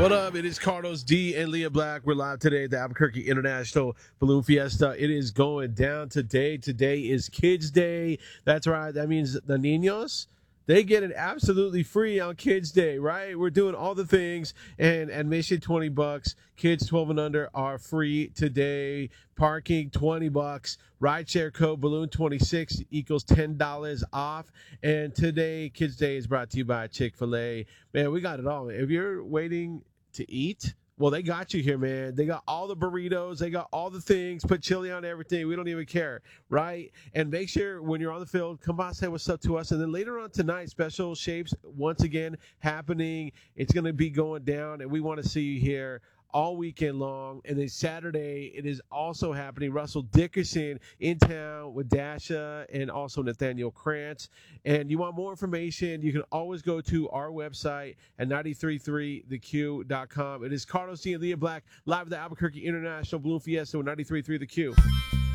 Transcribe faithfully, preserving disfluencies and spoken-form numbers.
What up? It is Carlos D and Leah Black. We're live today at the Albuquerque International Balloon Fiesta. It is going down today. Today is Kids Day. That's right. That means the niños, they get it absolutely free on Kids Day, right? We're doing all the things, and admission twenty bucks. Kids twelve and under are free today. Parking twenty bucks. Rideshare code balloon twenty-six equals ten dollars off. And today, Kids Day is brought to you by Chick-fil-A. Man, we got it all. If you're waiting to eat, well, they got you here, man. They got all the burritos, they got all the things, put chili on everything. We don't even care, right? And make sure when you're on the field, come by, say what's up to us. And then later on tonight, special shapes once again happening. It's going to be going down, and we want to see you here all weekend long. And then Saturday, it is also happening. Russell Dickerson in town with Dasha and also Nathaniel Krantz. And you want more information, you can always go to our website at nine three three the q dot com. It is Carlos D and Leah Black live at the Albuquerque International Balloon Fiesta with nine three three The Q.